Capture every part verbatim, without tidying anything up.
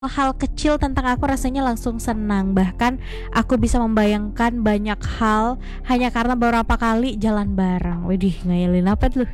Hal kecil tentang aku rasanya langsung senang, bahkan aku bisa membayangkan banyak hal hanya karena beberapa kali jalan bareng. Widih, ngayalin apa tuh?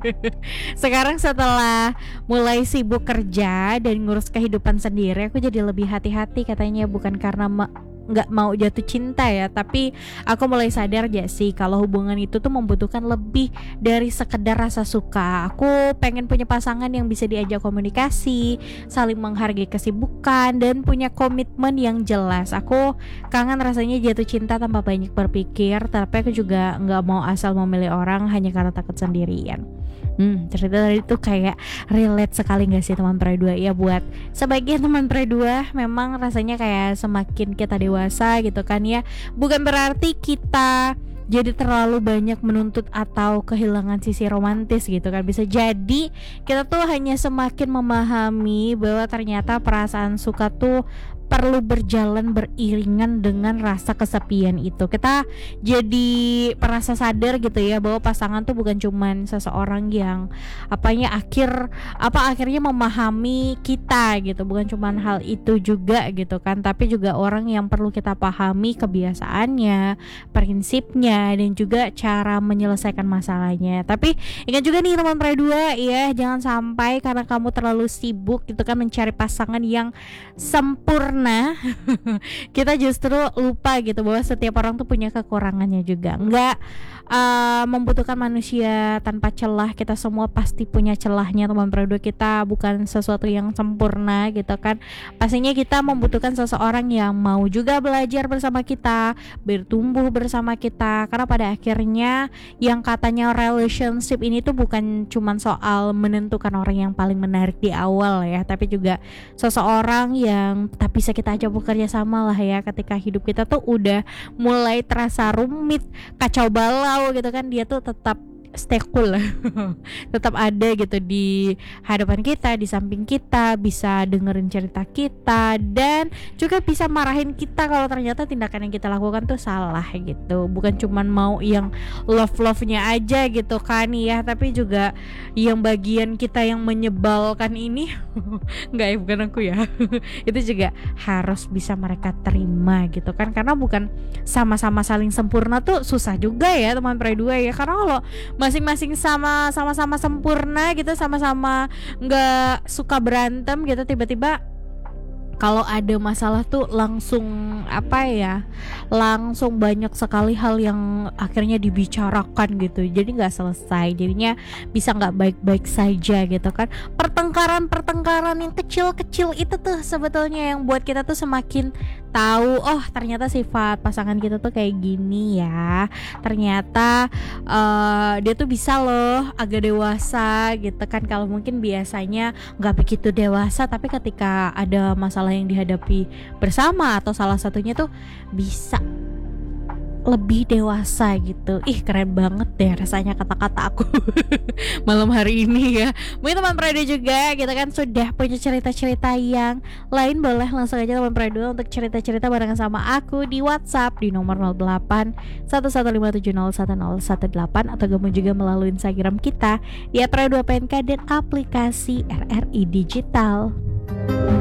Sekarang setelah mulai sibuk kerja dan ngurus kehidupan sendiri, aku jadi lebih hati-hati katanya, bukan karena ma nggak mau jatuh cinta ya, tapi aku mulai sadar gak sih kalau hubungan itu tuh membutuhkan lebih dari sekedar rasa suka. Aku pengen punya pasangan yang bisa diajak komunikasi, saling menghargai kesibukan, dan punya komitmen yang jelas. Aku kangen rasanya jatuh cinta tanpa banyak berpikir, tapi aku juga nggak mau asal memilih orang hanya karena takut sendirian. Hmm, cerita tadi tuh kayak relate sekali gak sih teman Pre dua ya, buat sebagian teman Pre dua memang rasanya kayak semakin kita dewasa gitu kan ya, bukan berarti kita jadi terlalu banyak menuntut atau kehilangan sisi romantis gitu kan. Bisa jadi kita tuh hanya semakin memahami bahwa ternyata perasaan suka tuh perlu berjalan beriringan dengan rasa kesepian itu. Kita jadi merasa sadar gitu ya bahwa pasangan tuh bukan cuman seseorang yang apanya akhir apa akhirnya memahami kita gitu, bukan cuman hal itu juga gitu kan, tapi juga orang yang perlu kita pahami kebiasaannya, prinsipnya, dan juga cara menyelesaikan masalahnya. Tapi ingat juga nih teman Pre dua ya, jangan sampai karena kamu terlalu sibuk gitu kan mencari pasangan yang sempurna, kita justru lupa gitu bahwa setiap orang tuh punya kekurangannya juga. Enggak uh, membutuhkan manusia tanpa celah, kita semua pasti punya celahnya teman Pre dua. Kita bukan sesuatu yang sempurna gitu kan. Pastinya kita membutuhkan seseorang yang mau juga belajar bersama kita, bertumbuh bersama kita, karena pada akhirnya yang katanya relationship ini tuh bukan cuman soal menentukan orang yang paling menarik di awal ya, tapi juga seseorang yang tak bisa kita ajak bekerja sama lah ya ketika hidup kita tuh udah mulai terasa rumit, kacau balau gitu kan, dia tuh tetap stay cool tetap ada gitu di hadapan kita, di samping kita, bisa dengerin cerita kita, dan juga bisa marahin kita kalau ternyata tindakan yang kita lakukan tuh salah gitu. Bukan cuman mau yang love-love-nya aja gitu kan ya, tapi juga yang bagian kita yang menyebalkan ini enggak ya, bukan aku ya itu juga harus bisa mereka terima gitu kan, karena bukan sama-sama saling sempurna tuh susah juga ya teman Pre dua ya. Karena kalau masing-masing sama sama-sama sempurna gitu, sama-sama nggak suka berantem gitu, tiba-tiba kalau ada masalah tuh langsung apa ya, langsung banyak sekali hal yang akhirnya dibicarakan gitu, jadi nggak selesai, jadinya bisa nggak baik-baik saja gitu kan. Pertengkaran-pertengkaran yang kecil-kecil itu tuh sebetulnya yang buat kita tuh semakin tahu, oh ternyata sifat pasangan kita tuh kayak gini ya, ternyata uh, dia tuh bisa loh agak dewasa gitu kan. Kalau mungkin biasanya nggak begitu dewasa, tapi ketika ada masalah yang dihadapi bersama atau salah satunya tuh bisa lebih dewasa gitu. Ih keren banget deh rasanya kata-kata aku malam hari ini ya. Mungkin teman Pre dua juga kita kan sudah punya cerita-cerita yang lain, boleh langsung aja teman Pre dua untuk cerita-cerita barengan sama aku di WhatsApp di nomor nol delapan satu satu lima tujuh nol satu nol satu delapan, atau kamu juga melalui Instagram kita di at Pre dua P N K dan aplikasi R R I Digital.